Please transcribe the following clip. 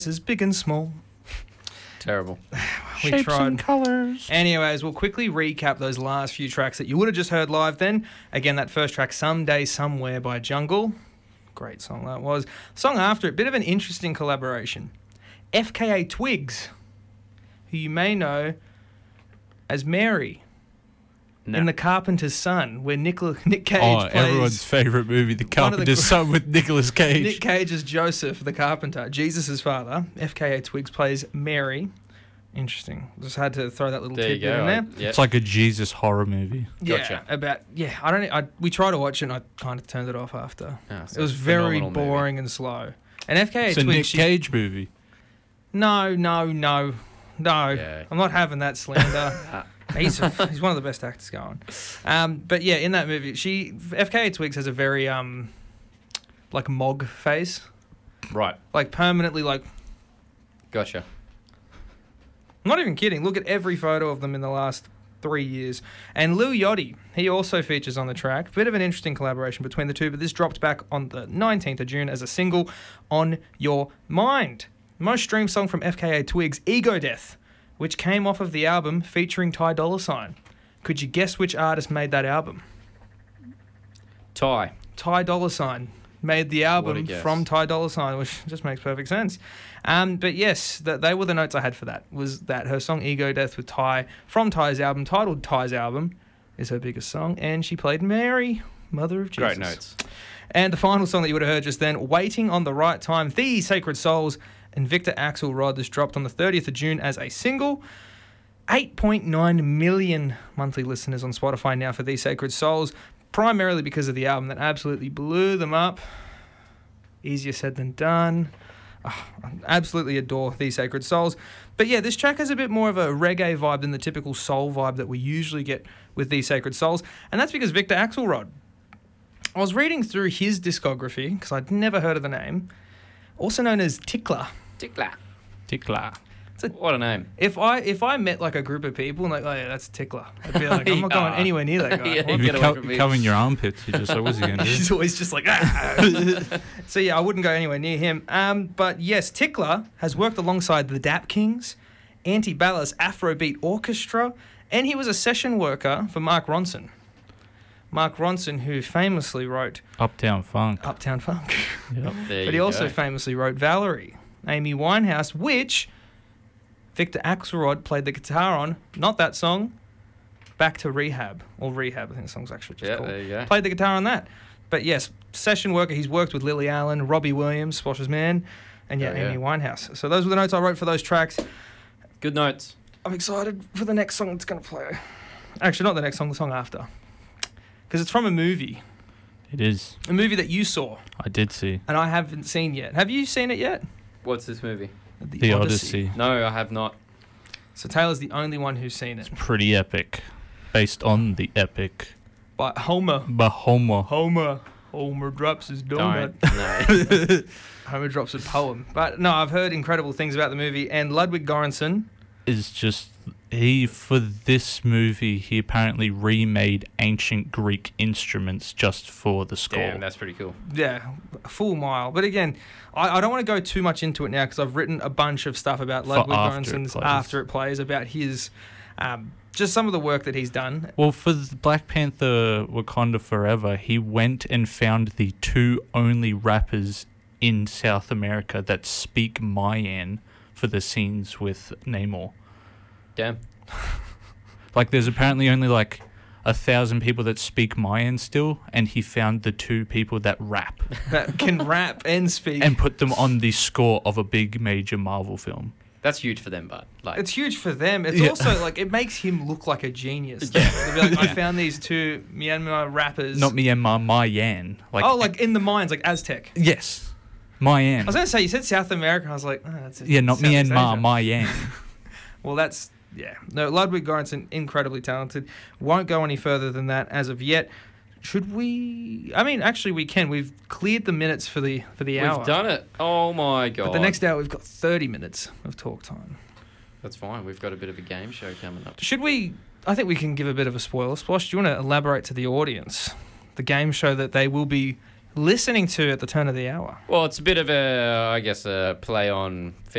is big and small. Terrible. We Shapes tried. and colours. Anyways, we'll quickly recap those last few tracks that you would have just heard live then. Again, that first track, Someday Somewhere by Jungle. Great song that was. Song after it, bit of an interesting collaboration. FKA Twigs, who you may know as Mary in The Carpenter's Son, where Nick Cage plays... everyone's favourite movie, The Carpenter's Son with Nicolas Cage. Nick Cage is Joseph, the carpenter, Jesus' father. FKA Twigs plays Mary. Interesting. Just had to throw that little tidbit in there. Yep. It's like a Jesus horror movie. Gotcha. We tried to watch it and I kind of turned it off after. Oh, so It was it's a very phenomenal boring and slow. And FKA It's a Twigs... Nick Cage movie. No. Yeah. I'm not having that slander. He's one of the best actors going. But yeah, in that movie, FKA Twigs has a very like Mog face, Right. like permanently like. Gotcha. I'm not even kidding. Look at every photo of them in the last 3 years. And Lil Yachty, he also features on the track. Bit of an interesting collaboration between the two, but this dropped back on the 19th of June as a single, On Your Mind. Most streamed song from FKA Twigs, Ego Death, which came off of the album featuring Ty Dolla $ign. Could you guess which artist made that album? Ty Dolla $ign made the What a album guess. from Ty Dolla $ign, which just makes perfect sense. But yes, they were the notes I had for that. Was that her song Ego Death with Ty from Ty's album, titled Ty's Album, is her biggest song, and she played Mary, Mother of Jesus. Great notes. And the final song that you would have heard just then, Waiting on the Right Time, The Sacred Souls, and Victor Axelrod. This dropped on the 30th of June as a single. 8.9 million monthly listeners on Spotify now for These Sacred Souls, primarily because of the album that absolutely blew them up. Easier said than done. Oh, I absolutely adore These Sacred Souls. But yeah, this track has a bit more of a reggae vibe than the typical soul vibe that we usually get with These Sacred Souls, and that's because Victor Axelrod. I was reading through his discography, because I'd never heard of the name, also known as Tickler. Tickler. Tickler. What a name. If I met like a group of people and like, oh yeah, that's Tickler, I'd be like, I'm not going anywhere near that guy. Yeah. What? If Get you away from me. cover in your armpits, you're just like, what's he going to do? He's always just like, ah. So yeah, I wouldn't go anywhere near him. But yes, Tickler has worked alongside the Dap Kings, Anti-Ballas Afrobeat Orchestra, and he was a session worker for Mark Ronson. Mark Ronson, who famously wrote Uptown Funk. Uptown Funk. Yep. There But you he also go. famously wrote Valerie, Amy Winehouse, which Victor Axelrod played the guitar on. Not that song. Back to Rehab. Or Rehab, I think the song's actually just Yeah, called. there you go. Played the guitar on that. But yes, session worker. He's worked with Lily Allen, Robbie Williams, Squash's Man, and Yeah. Amy Winehouse. So those were the notes I wrote for those tracks. Good notes. I'm excited for the next song that's going to play. Actually, not the next song, the song after. Because it's from a movie. It is. A movie that you saw I did see. and I haven't seen yet. Have you seen it yet? What's this movie? The Odyssey. No, I have not. So Taylor's the only one who's seen it. Pretty epic. Based on the epic By Homer. Bahoma. Homer drops his donut. Don't. No. Homer drops a poem. But no, I've heard incredible things about the movie. And Ludwig Göransson, Is just for this movie he apparently remade ancient Greek instruments just for the score. Damn, that's pretty cool. yeah, a full mile. But again, I don't want to go too much into it now because I've written a bunch of stuff about For Ludwig after it Göransson's plays. after it plays, about his, just some of the work that he's done. Well, for the Black Panther Wakanda Forever, he went and found the two only rappers in South America that speak Mayan for the scenes with Namor. Damn. Like, there's apparently only like 1,000 people that speak Mayan still, and he found the two people that rap That can rap and speak. and put them on the score of a big major Marvel film. That's huge for them, but like It's huge for them. It's Yeah. also like it makes him look like a genius. They'll be like, I found these two Myanmar rappers. Not Myanmar, Mayan. Like, Oh, like in the mines, like Aztec. yes, Mayan. I was going to say, you said South America. I was like, oh, that's Yeah, not Southeast Myanmar, Asia. Mayan. Well, that's, yeah. No, Ludwig Göransson, incredibly talented. Won't go any further than that as of yet. Should we? I mean, actually, we can. We've cleared the minutes for the hour. we've done it. Oh my god. But the next hour, we've got 30 minutes of talk time. That's fine. We've got a bit of a game show coming up. Should we? I think we can give a bit of a spoiler. Splash, do you want to elaborate to the audience the game show that they will be listening to at the turn of the hour? Well, it's a bit of a, I guess, a play on